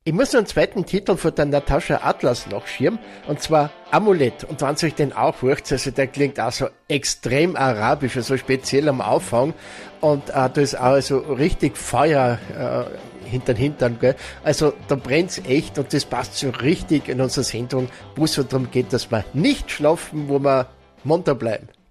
Ich muss noch einen zweiten Titel von der Natascha Atlas nachschieben, und zwar Amulett. Und wenn euch den auch wurscht, also der klingt auch so extrem arabisch, also speziell am Anfang. Und da ist auch so richtig Feuer hinter den Hintern, gell? Also da brennt's echt, und das passt so richtig in unsere Sendung, wo es so darum geht, dass wir nicht schlafen, wo wir munter bleiben.